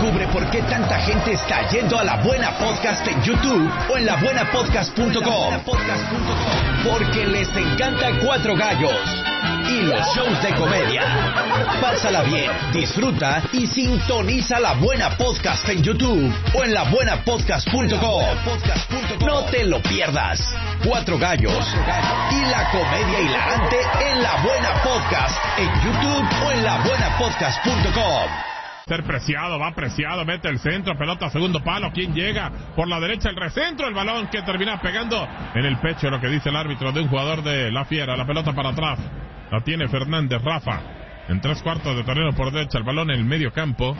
Descubre por qué tanta gente está yendo a La Buena Podcast en YouTube o en labuenapodcast.com. Porque les encanta Cuatro Gallos y los shows de comedia. Pásala bien, disfruta y sintoniza La Buena Podcast en YouTube o en labuenapodcast.com. No te lo pierdas. Cuatro Gallos y la comedia hilarante en La Buena Podcast en YouTube o en labuenapodcast.com. Ser preciado, va preciado, mete el centro, pelota segundo palo, ¿quién llega? Por la derecha el recentro, el balón que termina pegando en el pecho, lo que dice el árbitro de un jugador de La Fiera, la pelota para atrás, la tiene Fernández Rafa, en 3/4 de terreno por derecha, el balón en el medio campo,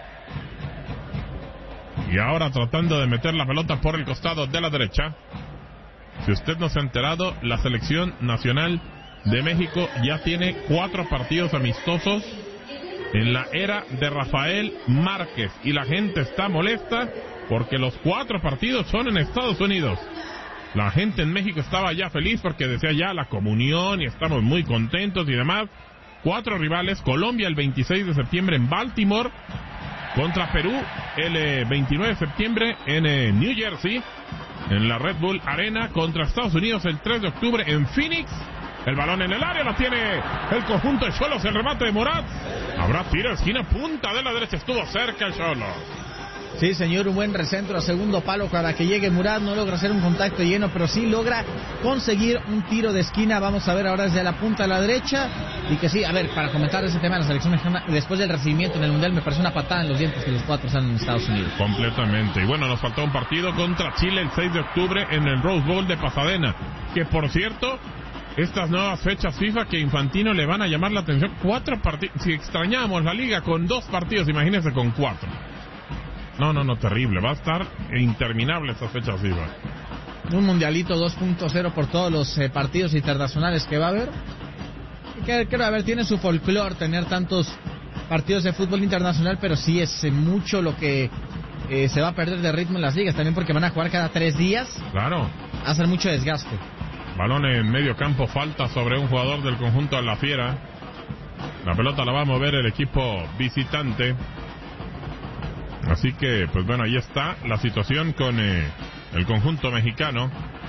y ahora tratando de meter la pelota por el costado de la derecha. Si usted no se ha enterado, la selección nacional de México ya tiene 4 partidos amistosos en la era de Rafael Márquez, y la gente está molesta porque los 4 partidos son en Estados Unidos. La gente en México estaba ya feliz porque decía ya la comunión y estamos muy contentos y demás. 4 rivales: Colombia el 26 de septiembre en Baltimore, contra Perú el 29 de septiembre en New Jersey, en la Red Bull Arena, contra Estados Unidos el 3 de octubre en Phoenix. El balón en el área, lo tiene el conjunto de Xolos, el remate de Morat. Habrá tiro de esquina, punta de la derecha, estuvo cerca el Xolos. Sí, señor, un buen recentro a segundo palo para que llegue Murat. No logra hacer un contacto lleno, pero sí logra conseguir un tiro de esquina. Vamos a ver ahora desde la punta a la derecha. Y que sí, a ver, para comentar ese tema de la selección mexicana, después del recibimiento en el Mundial, me parece una patada en los dientes que los 4 están en Estados Unidos. Completamente. Y bueno, nos faltó un partido contra Chile el 6 de octubre en el Rose Bowl de Pasadena. Que por cierto, estas nuevas fechas FIFA que Infantino le van a llamar la atención. 4 partidos. Si extrañamos la liga con 2 partidos, imagínense con 4. No, terrible. Va a estar interminable estas fechas FIFA. Un mundialito 2.0 por todos los partidos internacionales que va a haber. Que a ver, tiene su folclore tener tantos partidos de fútbol internacional, pero sí es mucho lo que se va a perder de ritmo en las ligas. También porque van a jugar cada 3 días. Claro. Va a ser mucho desgaste. Balón en medio campo, falta sobre un jugador del conjunto de La Fiera. La pelota la va a mover el equipo visitante. Así que, pues bueno, ahí está la situación con el conjunto mexicano.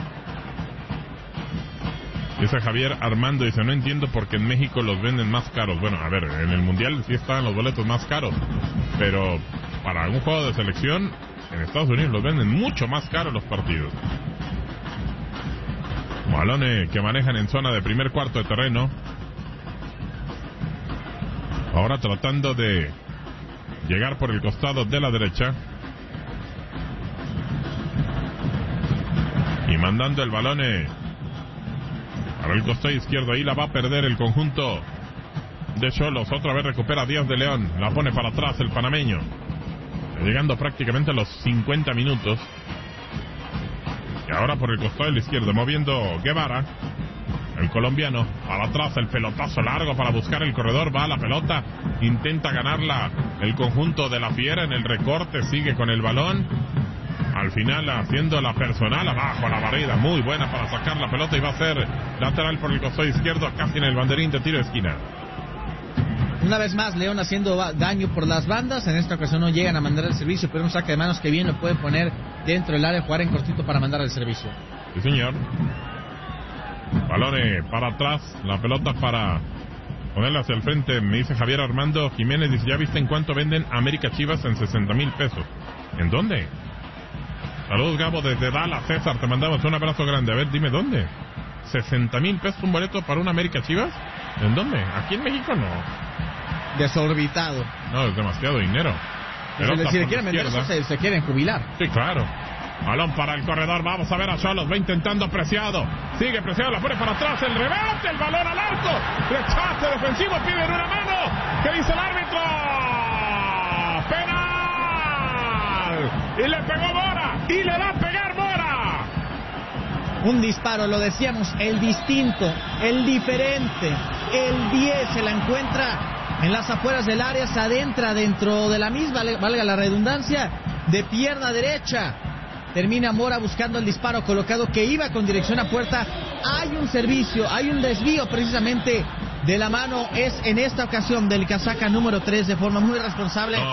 Dice Javier Armando, dice, no entiendo por qué en México los venden más caros. Bueno, a ver, en el Mundial sí estaban los boletos más caros, pero para un juego de selección, en Estados Unidos los venden mucho más caros los partidos. Balones que manejan en zona de primer cuarto de terreno. Ahora tratando de llegar por el costado de la derecha y mandando el balón para el costado izquierdo. Ahí la va a perder el conjunto de Xolos. Otra vez recupera Díaz de León, la pone para atrás el panameño, llegando prácticamente a los 50 minutos. Y ahora por el costado del izquierdo, moviendo Guevara, el colombiano, para atrás el pelotazo largo para buscar el corredor, va a la pelota, intenta ganarla el conjunto de La Fiera en el recorte, sigue con el balón, al final haciendo la personal, abajo la barrida, muy buena para sacar la pelota y va a ser lateral por el costado izquierdo, casi en el banderín de tiro de esquina. Una vez más, León haciendo daño por las bandas. En esta ocasión no llegan a mandar el servicio, pero un saque de manos que bien lo pueden poner dentro del área, jugar en cortito para mandar el servicio. Sí, señor. Balón para atrás, la pelota para ponerla hacia el frente. Me dice Javier Armando Jiménez, dice, ¿ya viste en cuánto venden América Chivas? En 60,000 pesos. ¿En dónde? Saludos, Gabo, desde Dallas. César, te mandamos un abrazo grande. A ver, dime, ¿dónde? 60,000 pesos un boleto para una América Chivas. ¿En dónde? Aquí en México no. Desorbitado. No, es demasiado dinero. Si le quieren vender eso, se quieren jubilar. Sí, claro. Balón para el corredor, vamos a ver a Xolos, va intentando Preciado, sigue Preciado, la pone para atrás, el rebate, el balón al arco, rechace defensivo, piden una mano, ¿qué dice el árbitro? ¡Penal! Y le pegó Mora, y le va a pegar Mora. Un disparo, lo decíamos, el distinto, el diferente, el 10 se la encuentra en las afueras del área, se adentra dentro de la misma, valga la redundancia, de pierna derecha. Termina Mora buscando el disparo colocado que iba con dirección a puerta. Hay un servicio, hay un desvío precisamente de la mano. Es en esta ocasión del casaca número 3 de forma muy responsable.